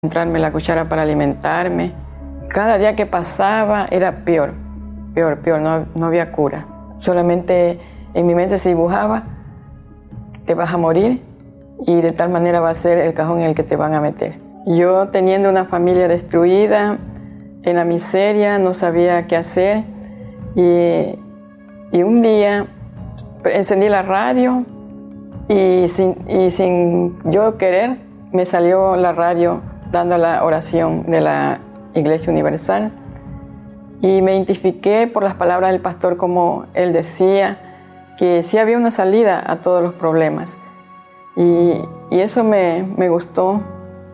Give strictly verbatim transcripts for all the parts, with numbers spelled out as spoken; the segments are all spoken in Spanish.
entrarme la cuchara para alimentarme. Cada día que pasaba era peor, peor, peor, no, no había cura. Solamente en mi mente se dibujaba, te vas a morir y de tal manera va a ser el cajón en el que te van a meter. Yo teniendo una familia destruida, en la miseria, no sabía qué hacer y, y un día encendí la radio y sin, y sin yo querer me salió la radio dando la oración de la Iglesia Universal y me identifiqué por las palabras del pastor como él decía que sí había una salida a todos los problemas y, y eso me, me gustó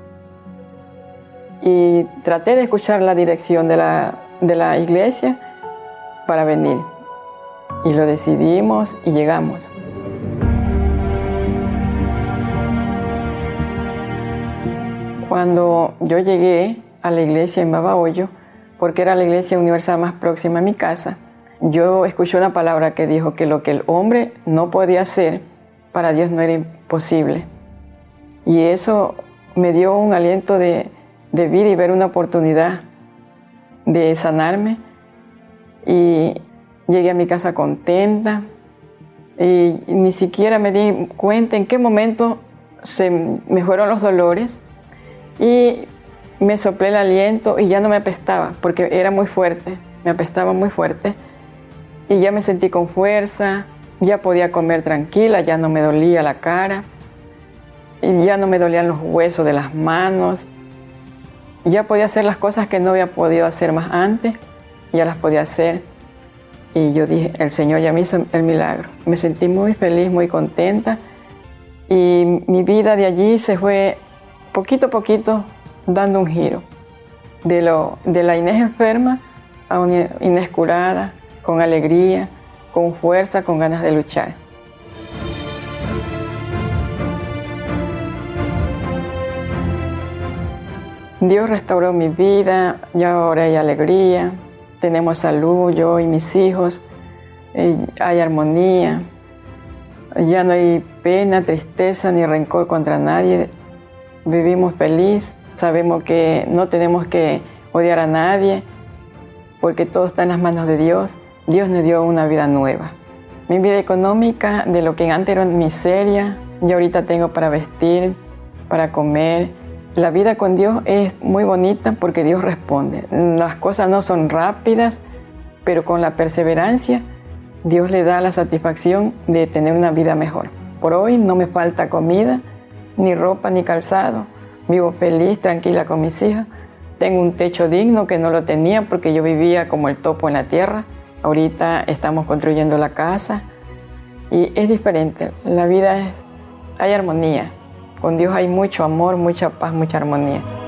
y traté de escuchar la dirección de la, de la iglesia para venir y lo decidimos y llegamos. Cuando yo llegué a la iglesia en Babahoyo, porque era la iglesia universal más próxima a mi casa, yo escuché una palabra que dijo que lo que el hombre no podía hacer, para Dios no era imposible. Y eso me dio un aliento de, de vida y ver una oportunidad de sanarme. Y llegué a mi casa contenta y ni siquiera me di cuenta en qué momento se me fueron los dolores y me soplé el aliento y ya no me apestaba porque era muy fuerte, me apestaba muy fuerte y ya me sentí con fuerza, ya podía comer tranquila, ya no me dolía la cara y ya no me dolían los huesos de las manos, ya podía hacer las cosas que no había podido hacer más antes, ya las podía hacer y yo dije, el Señor ya me hizo el milagro. Me sentí muy feliz, muy contenta y mi vida de allí se fue poquito a poquito dando un giro de, lo, de la Inés enferma a una Inés curada, con alegría, con fuerza, con ganas de luchar. Dios restauró mi vida, ya ahora hay alegría, tenemos salud, yo y mis hijos, hay armonía, ya no hay pena, tristeza ni rencor contra nadie. Vivimos feliz, sabemos que no tenemos que odiar a nadie, porque todo está en las manos de Dios. Dios nos dio una vida nueva. Mi vida económica, de lo que antes era miseria, ya ahorita tengo para vestir, para comer. La vida con Dios es muy bonita porque Dios responde. Las cosas no son rápidas, pero con la perseverancia, Dios le da la satisfacción de tener una vida mejor. Por hoy no me falta comida, ni ropa, ni calzado. Vivo feliz, tranquila con mis hijas. Tengo un techo digno que no lo tenía porque yo vivía como el topo en la tierra. Ahorita estamos construyendo la casa y es diferente. La vida es, hay armonía. Con Dios hay mucho amor, mucha paz, mucha armonía.